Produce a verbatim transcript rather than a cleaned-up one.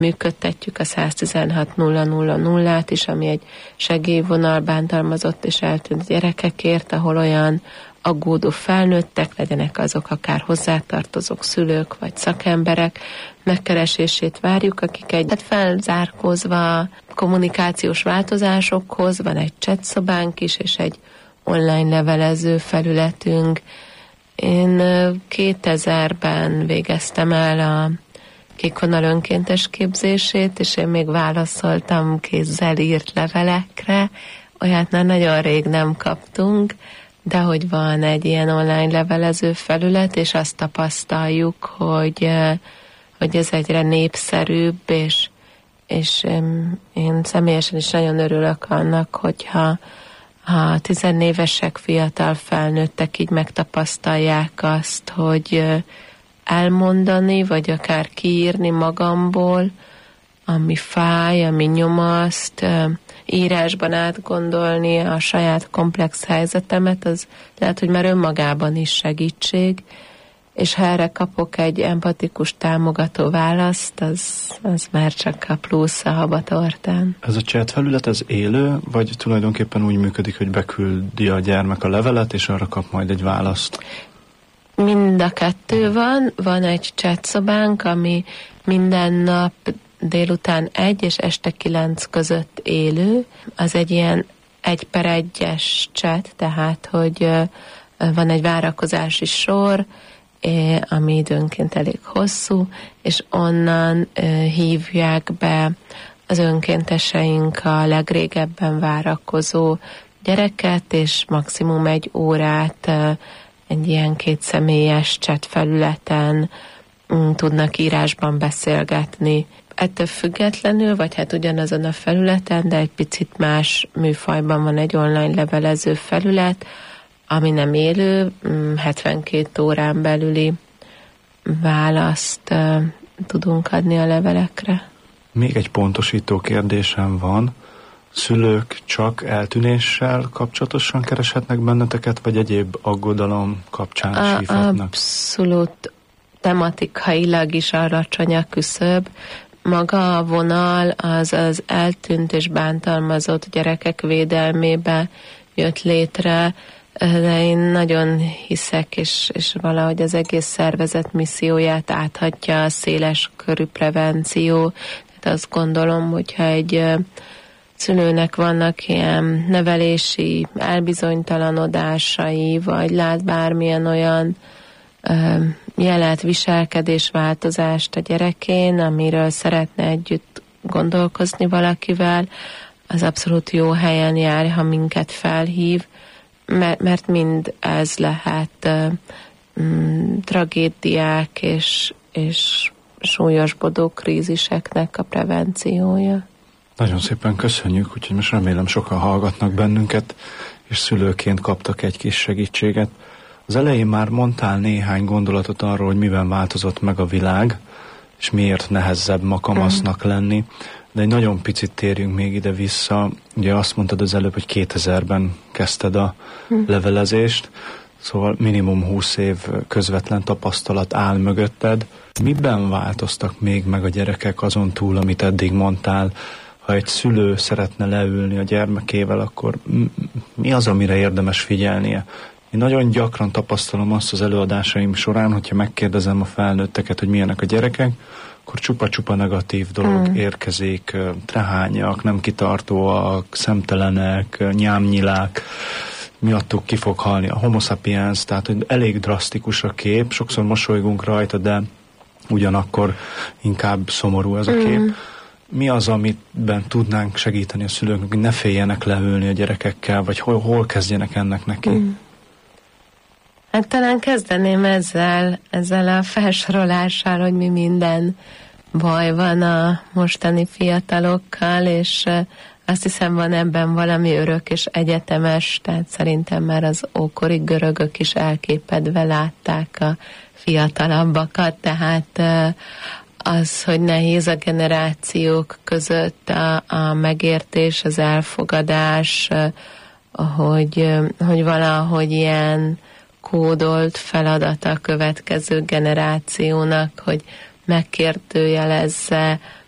Működtetjük a száztizenhat nulla nulla nullát is, ami egy segélyvonal bántalmazott és eltűnt gyerekekért, ahol olyan aggódó felnőttek, legyenek azok akár hozzátartozók, szülők vagy szakemberek, megkeresését várjuk, akik egy hát felzárkózva kommunikációs változásokhoz, van egy chatszobánk is, és egy online levelező felületünk. Én kétezerben végeztem el a Kékvonal önkéntes képzését, és én még válaszoltam kézzel írt levelekre, olyat már nagyon rég nem kaptunk, de hogy van egy ilyen online levelező felület, és azt tapasztaljuk, hogy, hogy ez egyre népszerűbb, és, és én személyesen is nagyon örülök annak, hogyha ha tizenévesek, fiatal felnőttek így megtapasztalják azt, hogy elmondani, vagy akár kiírni magamból, ami fáj, ami nyomaszt, írásban átgondolni a saját komplex helyzetemet, az lehet, hogy már önmagában is segítség, és ha erre kapok egy empatikus, támogató választ, az, az már csak a plusz a habatortán. Ez a chat felület, ez élő, vagy tulajdonképpen úgy működik, hogy beküldi a gyermek a levelet, és arra kap majd egy választ? Mind a kettő van. Van egy chatszobánk, ami minden nap délután egy és este kilenc között élő. Az egy ilyen egy per egyes chat, tehát, hogy van egy várakozási sor, ami időnként elég hosszú, és onnan hívják be az önkénteseink a legrégebben várakozó gyereket, és maximum egy órát egy ilyen kétszemélyes chat felületen tudnak írásban beszélgetni. Ettől függetlenül, vagy hát ugyanazon a felületen, de egy picit más műfajban van egy online levelező felület, ami nem élő, hetvenkét órán belüli választ tudunk adni a levelekre. Még egy pontosító kérdésem van. Szülők csak eltűnéssel kapcsolatosan kereshetnek benneteket, vagy egyéb aggodalom kapcsán is hívhatnak? Abszolút tematikailag is alacsony a küszöb. Maga a vonal az az eltűnt és bántalmazott gyerekek védelmébe jött létre, de én nagyon hiszek, és, és valahogy az egész szervezet misszióját áthatja a széles körű prevenció. Tehát azt gondolom, hogyha egy szülőnek vannak ilyen nevelési elbizonytalanodásai, vagy lát bármilyen olyan ö, jelet, viselkedésváltozást a gyerekén, amiről szeretne együtt gondolkozni valakivel, az abszolút jó helyen jár, ha minket felhív, mert, mert mind ez lehet ö, m, tragédiák és, és súlyosbodó kríziseknek a prevenciója. Nagyon szépen köszönjük, úgyhogy most remélem sokan hallgatnak bennünket, és szülőként kaptak egy kis segítséget. Az elején már mondtál néhány gondolatot arról, hogy miben változott meg a világ, és miért nehezebb ma kamasznak lenni, de egy nagyon picit térjünk még ide vissza. Ugye azt mondtad az előbb, hogy kétezerben kezdted a levelezést, szóval minimum húsz év közvetlen tapasztalat áll mögötted. Miben változtak még meg a gyerekek azon túl, amit eddig mondtál? Ha egy szülő szeretne leülni a gyermekével, akkor mi az, amire érdemes figyelnie? Én nagyon gyakran tapasztalom azt az előadásaim során, hogyha megkérdezem a felnőtteket, hogy milyenek a gyerekek, akkor csupa-csupa negatív dolog mm. érkezik, trehányak, nem kitartóak, szemtelenek, nyámnyilák, miattuk ki fog halni a homo sapiens, tehát hogy elég drasztikus a kép, sokszor mosolygunk rajta, de ugyanakkor inkább szomorú ez a kép. Mm. Mi az, amiben tudnánk segíteni a szülőknek, hogy ne féljenek leülni a gyerekekkel, vagy hol, hol kezdjenek ennek neki? Mm. Hát talán kezdeném ezzel, ezzel a felsorolással, hogy mi minden baj van a mostani fiatalokkal, és azt hiszem van ebben valami örök és egyetemes, tehát szerintem már az ókori görögök is elképedve látták a fiatalabbakat, tehát az, hogy nehéz a generációk között a, a megértés, az elfogadás, hogy, hogy valahogy ilyen kódolt feladata a következő generációnak, hogy megkérdőjelezze